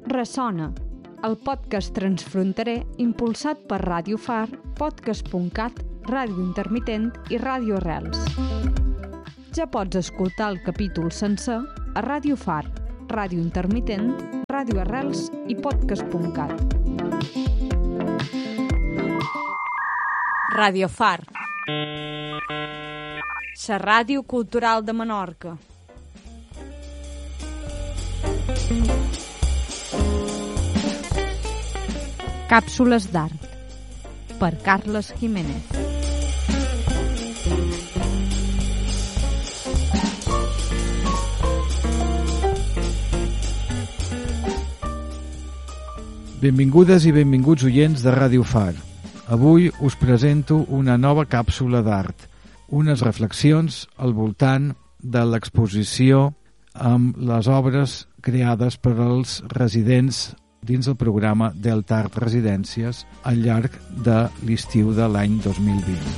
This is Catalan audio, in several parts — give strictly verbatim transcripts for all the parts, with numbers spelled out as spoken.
Ressona, el podcast transfronterer impulsat per Ràdio Far, podcast punt cat, Ràdio Intermitent i Ràdio Arrels. Ja pots escoltar el capítol sencer a Ràdio Far, Ràdio Intermitent, Ràdio Arrels i podcast punt cat. Ràdio Far, la ràdio cultural de Menorca. Càpsules d'art, per Carles Jiménez. Benvingudes i benvinguts oients de Ràdio Far. Avui us presento una nova càpsula d'art, unes reflexions al voltant de l'exposició amb les obres creades per als residents dins el programa Delta Art Residències al llarg de l'estiu de l'any dos mil vint.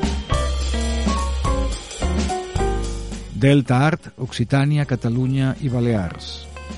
Delta Art, Occitània, Catalunya i Balears.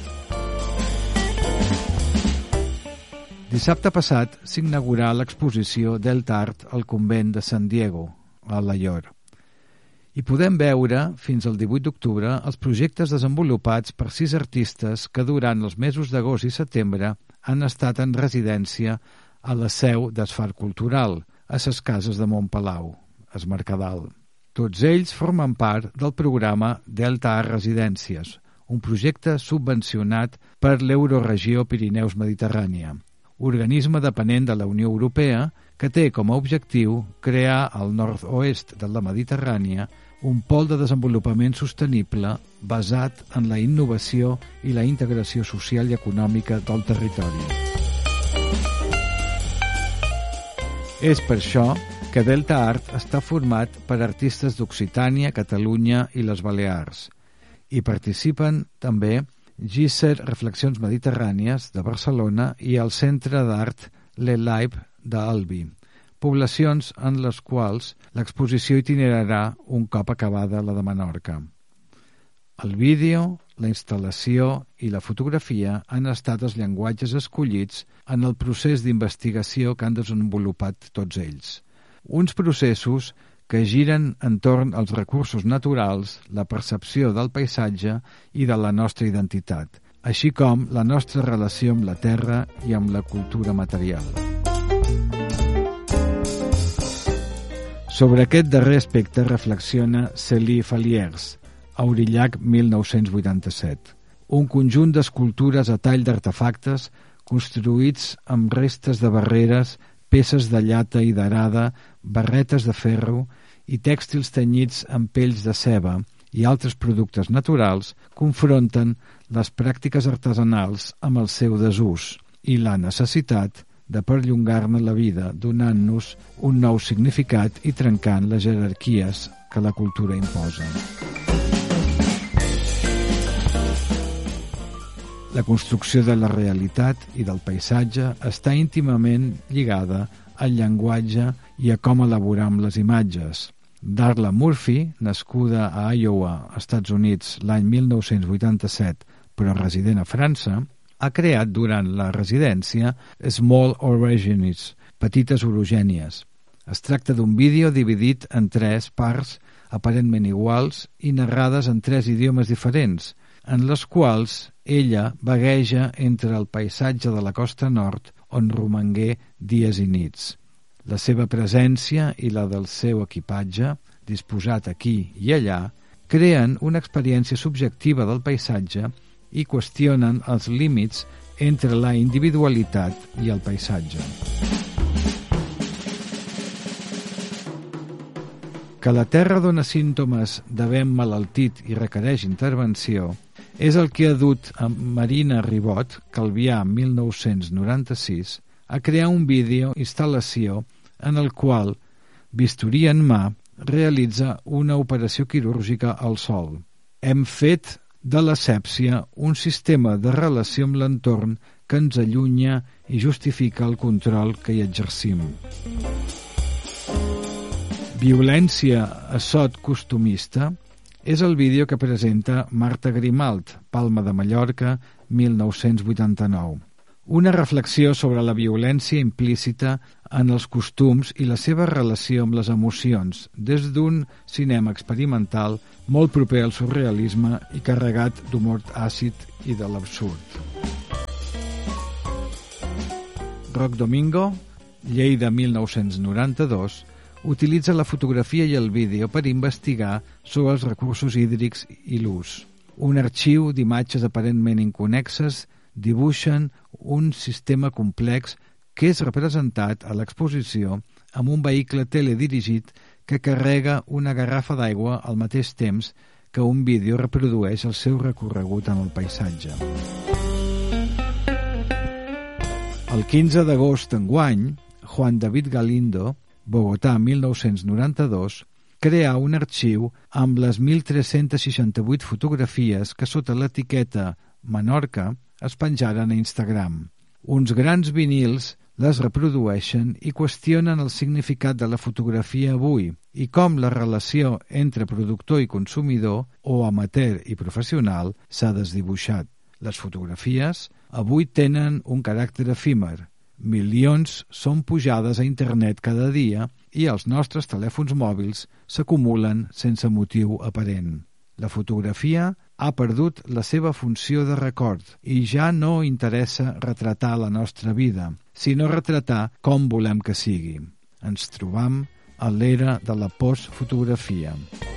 Dissabte passat s'inaugurà l'exposició Delta Art al convent de San Diego, a Alaior. Hi podem veure, fins al divuit d'octubre, els projectes desenvolupats per sis artistes que durant els mesos d'agost i setembre han estat en residència a la seu d'Esfar Cultural, a ses cases de Montpalau, es Mercadal. Tots ells formen part del programa Delta Art Residències, un projecte subvencionat per l'Euroregió Pirineus Mediterrània, organisme dependent de la Unió Europea que té com a objectiu crear al nord-oest de la Mediterrània un pol de desenvolupament sostenible basat en la innovació i la integració social i econòmica del territori. És per això que Delta Art està format per artistes d'Occitània, Catalunya i les Balears. Hi participen també Gícer Reflexions Mediterrànies de Barcelona i el Centre d'Art l'Elaib d'Albi, poblacions en les quals l'exposició itinerarà un cop acabada la de Menorca. El vídeo, la instal·lació i la fotografia han estat els llenguatges escollits en el procés d'investigació que han desenvolupat tots ells. Uns processos que giren entorn als recursos naturals, la percepció del paisatge i de la nostra identitat, així com la nostra relació amb la terra i amb la cultura material. Sobre aquest darrer aspecte reflexiona Célie Fallières, a Aurillac mil nou-cents vuitanta-set. Un conjunt d'escultures a tall d'artefactes construïts amb restes de barreres, peces de llata i d'arada, barretes de ferro i tèxtils tenyits amb pells de ceba i altres productes naturals confronten les pràctiques artesanals amb el seu desús i la necessitat de perllongar-ne la vida, donant-nos un nou significat i trencant les jerarquies que la cultura imposa. La construcció de la realitat i del paisatge està íntimament lligada al llenguatge i a com elaborar amb les imatges. Darla Murphy, nascuda a Iowa, Estats Units, l'any mil nou-cents vuitanta-set, però resident a França, ha creat durant la residència Small Orogenies, petites orogènies. Es tracta d'un vídeo dividit en tres parts aparentment iguals i narrades en tres idiomes diferents, en les quals ella vagueja entre el paisatge de la costa nord on romangué dies i nits. La seva presència i la del seu equipatge, disposat aquí i allà, creen una experiència subjectiva del paisatge i qüestionen els límits entre la individualitat i el paisatge. Que la terra dona símptomes d'haver emmalaltit i requereix intervenció és el que ha dut a Marina Ribot, Calvià mil nou-cents noranta-sis, a crear un vídeo instal·lació en el qual, bisturí en mà, realitza una operació quirúrgica al sol. Hem fet de l'asèpsia un sistema de relació amb l'entorn que ens allunya i justifica el control que hi exercim. Violència a sot costumista és el vídeo que presenta Marta Grimalt, Palma de Mallorca, mil nou-cents vuitanta-nou. Una reflexió sobre la violència implícita en els costums i la seva relació amb les emocions, des d'un cinema experimental molt proper al surrealisme i carregat d'humor àcid i de l'absurd. Roc Domingo, Lleida mil nou-cents noranta-dos, utilitza la fotografia i el vídeo per investigar sobre els recursos hídrics i l'ús. Un arxiu d'imatges aparentment inconnexes dibuixen un sistema complex que és representat a l'exposició amb un vehicle teledirigit que carrega una garrafa d'aigua al mateix temps que un vídeo reprodueix el seu recorregut en el paisatge. El quinze d'agost d'enguany, Juan David Galindo, Bogotà mil nou-cents noranta-dos, crea un arxiu amb les mil tres-cents seixanta-vuit fotografies que sota l'etiqueta Menorca es penjaren a Instagram. Uns grans vinils les reprodueixen i qüestionen el significat de la fotografia avui i com la relació entre productor i consumidor, o amateur i professional, s'ha desdibuixat. Les fotografies avui tenen un caràcter efímer. Milions són pujades a internet cada dia i els nostres telèfons mòbils s'acumulen sense motiu aparent. La fotografia ha perdut la seva funció de record i ja no interessa retratar la nostra vida, sinó retratar com volem que sigui. Ens trobam a l'era de la postfotografia.